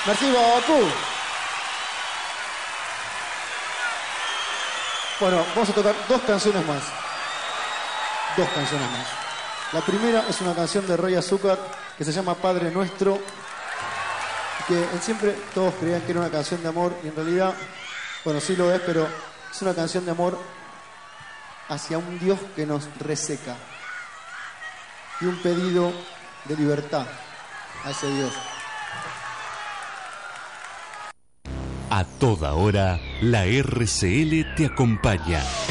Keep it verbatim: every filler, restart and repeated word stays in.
Merci beaucoup. Bueno, vamos a tocar dos canciones más. Dos canciones más. La primera es una canción de Rey Azúcar que se llama Padre Nuestro, que siempre todos creían que era una canción de amor y en realidad, bueno, sí lo es, pero es una canción de amor hacia un Dios que nos reseca y un pedido de libertad a ese Dios. A toda hora, la R C L te acompaña.